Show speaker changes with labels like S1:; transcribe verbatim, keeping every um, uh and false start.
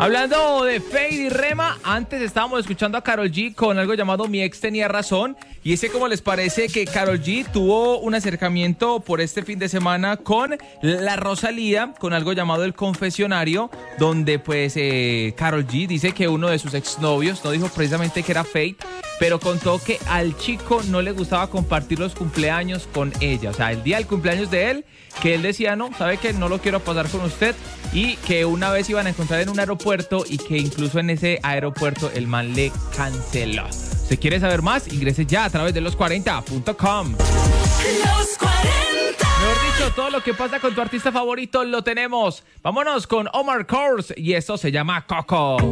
S1: Hablando de Fade y Rema, antes estábamos escuchando a Karol G con algo llamado Mi Ex Tenía Razón. Y es que, ¿cómo les parece que Karol G tuvo un acercamiento por este fin de semana con la Rosalía, con algo llamado El Confesionario, donde pues eh, Karol G dice que uno de sus exnovios, no dijo precisamente que era Fade, pero contó que al chico no le gustaba compartir los cumpleaños con ella. O sea, el día del cumpleaños de él, que él decía, no, sabe que no lo quiero pasar con usted, y que una vez iban a encontrar en un aeropuerto y que incluso en ese aeropuerto el man le canceló. Si quiere saber más, ingrese ya a través de los cuarenta punto com.
S2: Los cuarenta.
S1: Mejor dicho, todo lo que pasa con tu artista favorito lo tenemos. Vámonos con Omar Courtz y esto se llama Coco.